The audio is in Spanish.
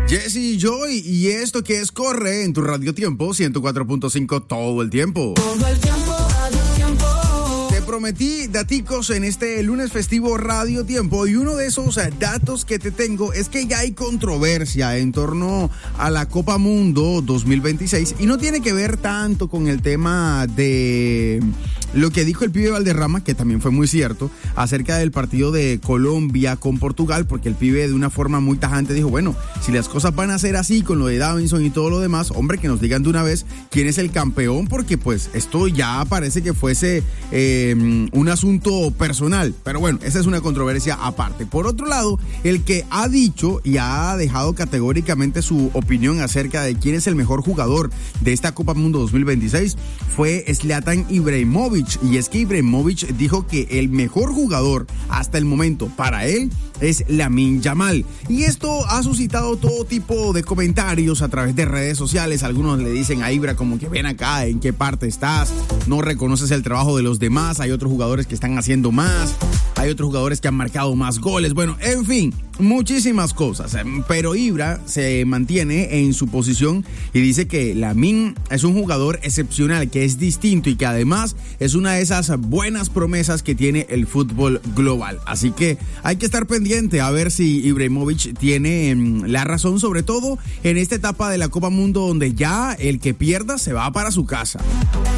Jesse Joy y esto que es Corre en tu Radio Tiempo 104.5 todo el tiempo. Todo el tiempo, Radio Tiempo. Te prometí daticos en este lunes festivo Radio Tiempo y uno de esos datos que te tengo es que ya hay controversia en torno a la Copa Mundo 2026 y no tiene que ver tanto con el tema de lo que dijo el pibe Valderrama, que también fue muy cierto, acerca del partido de Colombia con Portugal, porque el pibe de una forma muy tajante dijo, bueno, si las cosas van a ser así con lo de Davinson y todo lo demás, hombre, que nos digan de una vez quién es el campeón, porque pues esto ya parece que fuese un asunto personal, pero bueno, esa es una controversia aparte. Por otro lado, el que ha dicho y ha dejado categóricamente su opinión acerca de quién es el mejor jugador de esta Copa Mundo 2026 fue Zlatan Ibrahimovic. Y es que Ibrahimovic dijo que el mejor jugador hasta el momento para él es Lamine Yamal. Y esto ha suscitado todo tipo de comentarios a través de redes sociales. Algunos le dicen a Ibra como que ven acá, ¿en qué parte estás? No reconoces el trabajo de los demás. Hay otros jugadores que están haciendo más. Hay otros jugadores que han marcado más goles. Bueno, en fin, muchísimas cosas. Pero Ibra se mantiene en su posición y dice que Lamine es un jugador excepcional, que es distinto y que además es una de esas buenas promesas que tiene el fútbol global. Así que hay que estar pendiente a ver si Ibrahimovic tiene la razón, sobre todo en esta etapa de la Copa Mundo donde ya el que pierda se va para su casa.